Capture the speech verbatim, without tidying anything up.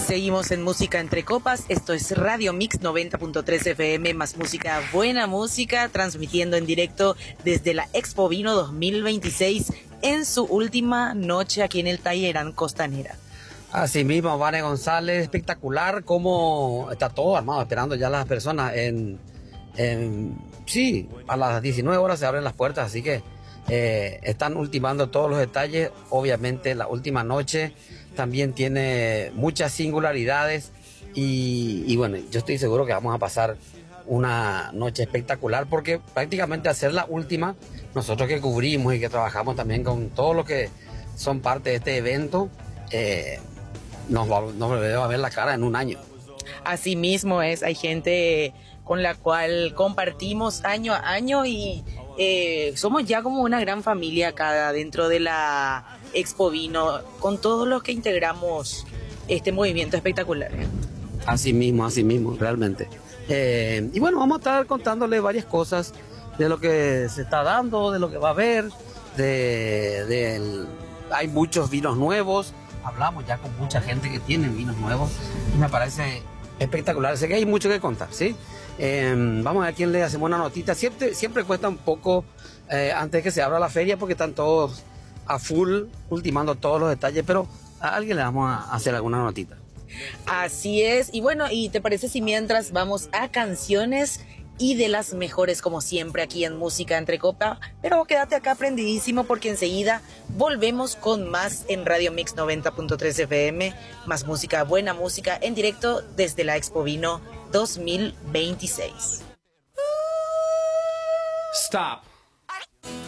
seguimos en Música Entre Copas. Esto es Radio Mix noventa punto tres F M, más música, buena música, transmitiendo en directo desde la Expo Vino dos mil veintiséis en su última noche aquí en el Tallerán Costanera. Así mismo, Vane González, espectacular cómo está todo armado, esperando ya las personas en, en sí, a las diecinueve horas se abren las puertas, así que eh, están ultimando todos los detalles. Obviamente la última noche también tiene muchas singularidades y, y bueno, yo estoy seguro que vamos a pasar una noche espectacular, porque prácticamente al ser la última, nosotros que cubrimos y que trabajamos también con todos los que son parte de este evento, eh, nos va, nos va a ver la cara en un año. Así mismo es, hay gente con la cual compartimos año a año y eh, somos ya como una gran familia acá dentro de la Expo Vino, con todos los que integramos este movimiento espectacular. Así mismo, así mismo, realmente. Eh, y bueno, vamos a estar contándole varias cosas de lo que se está dando, de lo que va a haber, de, de el, hay muchos vinos nuevos, hablamos ya con mucha gente que tiene vinos nuevos y me parece espectacular. Sé que hay mucho que contar, ¿sí? Eh, vamos a ver a quién le hacemos una notita. Siempre, siempre cuesta un poco eh, antes de que se abra la feria porque están todos a full ultimando todos los detalles, pero a alguien le vamos a hacer alguna notita. Así es, y bueno, ¿y te parece si mientras vamos a canciones y de las mejores como siempre aquí en Música Entre Copa? Pero quédate acá prendidísimo porque enseguida volvemos con más en Radio Mix noventa punto tres F M, más música, buena música en directo desde la Expo Vino dos mil veintiséis. Stop.